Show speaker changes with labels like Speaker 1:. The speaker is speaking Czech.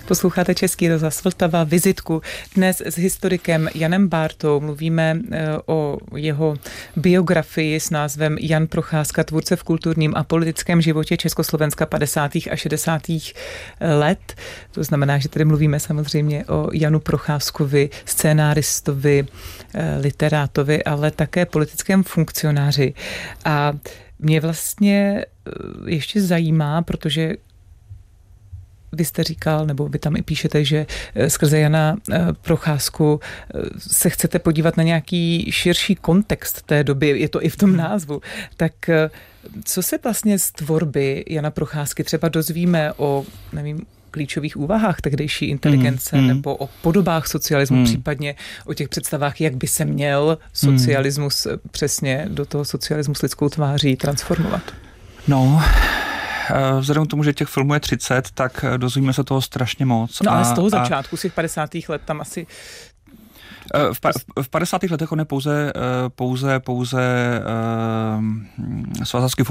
Speaker 1: Posloucháte Český rozhlas Vltava, vizitku. Dnes s historikem Janem Bártou mluvíme o jeho biografii s názvem Jan Procházka, tvůrce v kulturním a politickém životě Československa 50. a 60. let. To znamená, že tady mluvíme samozřejmě o Janu Procházkovi, scénáristovi, literátovi, ale také politickém funkcionáři. A mě vlastně ještě zajímá, protože vy jste říkal, nebo vy tam i píšete, že skrze Jana Procházku se chcete podívat na nějaký širší kontext té doby, je to i v tom názvu. Tak co se vlastně z tvorby Jana Procházky třeba dozvíme o, nevím, klíčových úvahách tehdejší inteligence nebo o podobách socialismu, případně o těch představách, jak by se měl socialismus přesně do toho socialismu s lidskou tváří transformovat?
Speaker 2: No, vzhledem k tomu, že těch filmů je 30, tak dozvíme se toho strašně moc.
Speaker 1: No ale z toho začátku, z těch 50. let tam asi...
Speaker 2: V 50. letech on je pouze svazavský